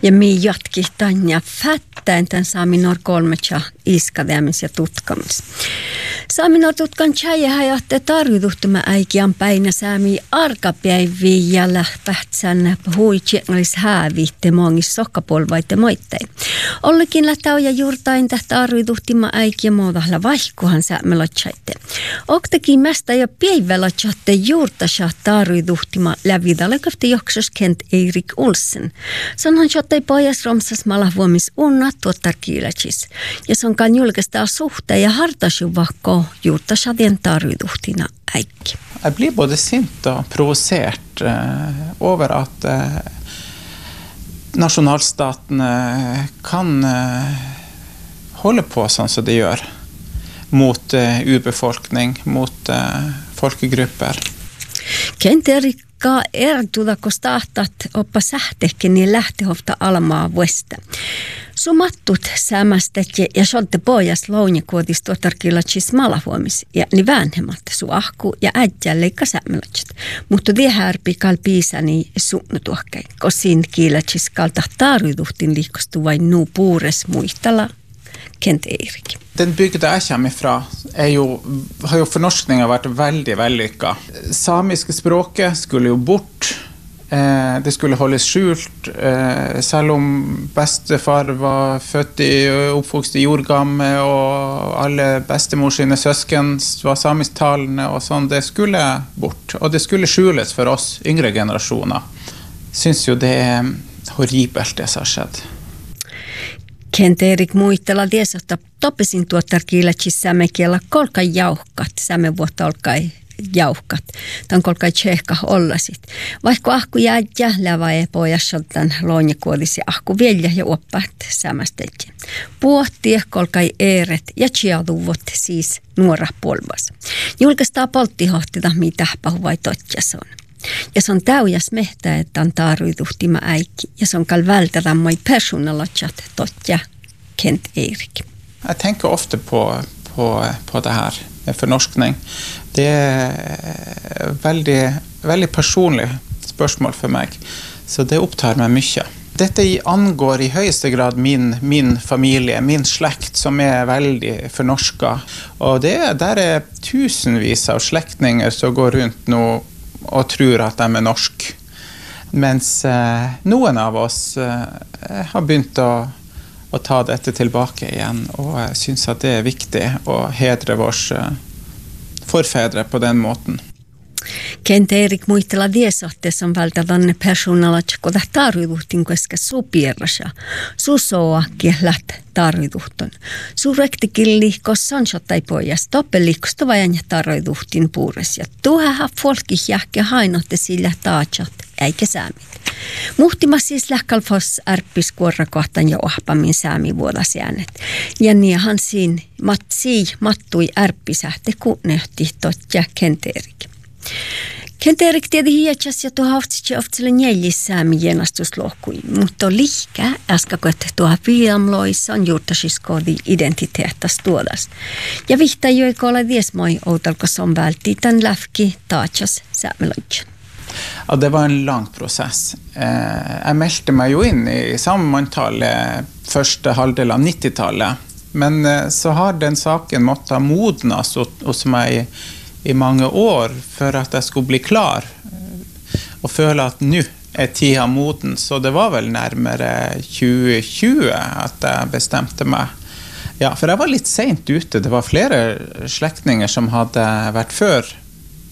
Ja mi jatki tanja fättäin tämän Saaminor 3 iskademis ja tutkamis. Saaminor tutkan tjäjähä johtaa tarviduhtuma äikian päinä saami arkapäiviä ja lähtähtsän huitsjengalis hääviitte mongis sokkapolvaitte moittein. Ollekin lähtää juurtain tähtä arviduhtima äikiä muodahla vaihkuhan säämelotsaite. Oktakin mästä jo päivälotsatte juurtasa tarviduhtima lävidalle kohti joksos Kent Erik Olsen. Sanhan jottei pojas romsas malavuomis unnat tuottarkiilätsis. Ja se onkaan julkistaa suhteen ja hartasjuvakko juurtasa den tarviduhtina äikki. Jag blir både sint och provocerat över att nationalstaten kan hålla på sånn som det gör mot urbefolkning, mot folkegrupper. Kent Erikka ertudako stahtat oppa sähtekkeni lähtehofta almaa vuesta. Sumattut sämästätje ja solte pojas lounjakuotis tuotarkilatsis malahuomis ja ni väänhemmat su ahku ja äijä leikka sämmelotsit. Mutta viehärpi kal piisani suunnutuhkein, kosin kiilatsis kalta taruduhtin liikostu vain nuu puures muistala Kent Erik. Den bygda jag kommer ifrån har ju förnorskningen varit väldigt vellykka. Samiska språket skulle ju bort. Det skulle hållas skjult. Selv om bestefar var født oppvokst i Jordgamme og alle bestemors sine søsken var samisktalende og sånn, det skulle bort. Og det skulle skjules for oss yngre generasjoner. Syns jo det horribelt det som har skjedd. Kent Erik muistella diesotta topesin tuottarkiilätsis sämekielä kolkai jauhkat, sämevuotta olkai jauhkat. Tämän kolkai tseehka ollasit. Vaikka ahku jäädjä lävä pojassoltan loonjakuodisi ahku vielä ja oppaat sämästetjä. Puhtii kolkai eeret ja tjiaduvot siis nuora polvas. Julkaistaa polttihohtita mitä vai totjas on. Ja se on täyjäs mehtä, että on tarviduhtima äikki. Ja se on kall vältävän moi personalatsat totja Kent Erik. Jag tänker ofta på det här med förnorskning. Det är väldigt personligt spörsmål för mig. Så det upptar mig mycket. Detta angår i högsta grad min familj, min släkt som är väldigt förnorska. Och där är tusenvis av släktingar som går runt nu och tror att de är norsk. Mens någon av oss har begynt att ta detta tillbaka igen och syns att det är viktigt att hedra vårs forfäder på den måten. Kent Erik muistella diesohteessa on välttävän personalat, kun tarviduhtin koska supierrasa. Susoakin läht tarviduhton. Suurektikilli, koska on sottai pojas toppelikosta vajan tarviduhtin puures. Ja tuohähän folki jähkä hainotte sillä taatsat, eikä saamit. Muhtimas siis lähkalfos ärppis kuorrakohtan ja ohpamin saamivuodasjäänet. Ja niinhan siinä mattui ärppisähte kunnehti totja Kent Erik. Kent Erik tiedi hietsas ja tuohautsitsi oftille neljissäämi jenastuslohkui, mutta lihkä äskakoet tuoha viamloissa on juurtasiskoodi identiteettas tuodas. Ja vihta joiko ole viesmoi outalko som vältti tämän läfki taatsas säämeloitsen. Ja, det var en lång process. Jag meldte mig ju in i sammantalet första halvdel av 90-talet. Men så har den saken måttet modnas hos mig i många år för att jag skulle bli klar och føle att nu är tiden moden. Så det var väl närmare 2020 att jag bestämde mig. Ja, för jag var lite sent ute. Det var flera släktingar som hade varit för